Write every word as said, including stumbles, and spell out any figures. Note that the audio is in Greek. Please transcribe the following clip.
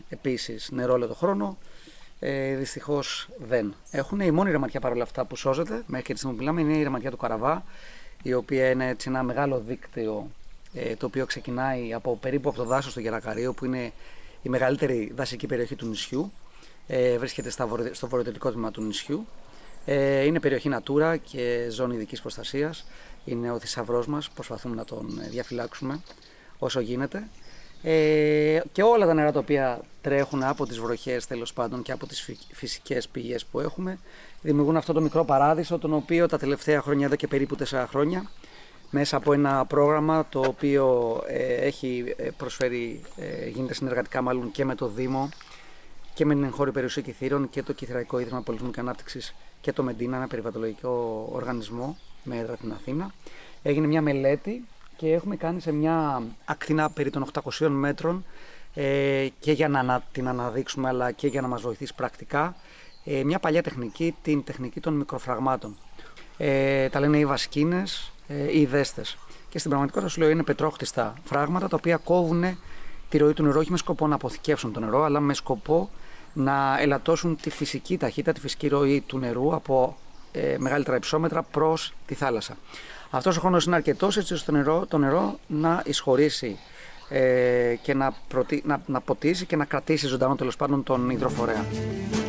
επίσης νερό όλο το χρόνο. Ε, δυστυχώς δεν έχουν. Η μόνη ρεματιά παρόλα αυτά που σώζεται μέχρι και τη στιγμή που μιλάμε είναι η ρεματιά του Καραβά, η οποία είναι έτσι ένα μεγάλο δίκτυο, ε, το οποίο ξεκινάει από περίπου από το δάσος στο Γερακαρίο, που είναι η μεγαλύτερη δασική περιοχή του νησιού. Ε, βρίσκεται στα βορει... στο βορειοδυτικό τμήμα του νησιού. Ε, είναι περιοχή Natura και ζώνη ειδικής προστασίας. Είναι ο θησαυρός μας, προσπαθούμε να τον διαφυλάξουμε όσο γίνεται. Ε, και όλα τα νερά τα οποία τρέχουν από τις βροχές τέλος πάντων και από τις φυσικές πηγές που έχουμε δημιουργούν αυτό το μικρό παράδεισο, τον οποίο τα τελευταία χρόνια, εδώ και περίπου τέσσερα χρόνια, μέσα από ένα πρόγραμμα το οποίο ε, έχει προσφέρει, ε, γίνεται συνεργατικά μάλλον και με το Δήμο και με την εγχώριο περιουσία Κιθήρων και το Κιθυραϊκό Ίδρυμα Πολιτισμού και Ανάπτυξης και το Μεντίνα, ένα περιβαλλοντικό οργανισμό με έδρα την Αθήνα. Έγινε μια μελέτη και έχουμε κάνει σε μια ακτίνα περί των οκτακοσίων μέτρων, ε, και για να την αναδείξουμε αλλά και για να μας βοηθήσει πρακτικά, ε, μια παλιά τεχνική, την τεχνική των μικροφραγμάτων. Ε, τα λένε οι βασκίνες ή οι δέστες. Και στην πραγματικότητα σου λέω είναι πετρόχτιστα φράγματα τα οποία κόβουν τη ροή του νερού, όχι με σκοπό να αποθηκεύσουν το νερό, αλλά με σκοπό να ελαττώσουν τη φυσική ταχύτητα, τη φυσική ροή του νερού από ε, μεγαλύτερα υψόμετρα προς τη θάλασσα. Αυτός ο χρόνος είναι αρκετός έτσι ώστε το νερό, το νερό να εισχωρήσει ε, και να, προτι... να, να ποτίσει και να κρατήσει ζωντανό τέλος πάντων τον υδροφορέα.